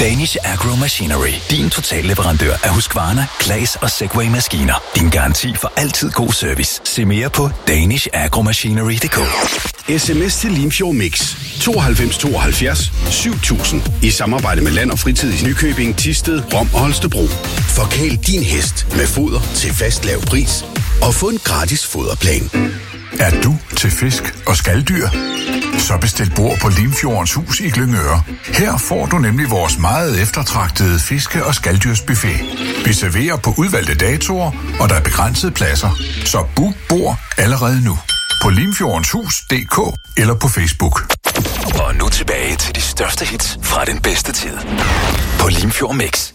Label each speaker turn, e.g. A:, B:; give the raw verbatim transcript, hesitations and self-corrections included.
A: Danish Agro Machinery. Din totalleverandør af Husqvarna, Claas og Segway-maskiner. Din garanti for altid god service. Se mere på danish agro machinery punktum d k.
B: Sms til Limfjord Mix tooghalvfems tooghalvfjerds syv tusind i samarbejde med Land og Fritid i Nykøbing, Thisted, Rom og Holstebro. Forkæl din hest med foder til fast lav pris og få en gratis foderplan.
C: Er du til fisk og skaldyr? Så bestil bord på Limfjordens Hus i Glyngøre. Her får du nemlig vores meget eftertragtede fiske- og skalddyrsbuffet. Vi serverer på udvalgte datoer, og der er begrænsede pladser. Så book bord allerede nu på limfjordens hus punktum d k eller på Facebook.
A: Og nu tilbage til de største hits fra den bedste tid på Limfjord Mix.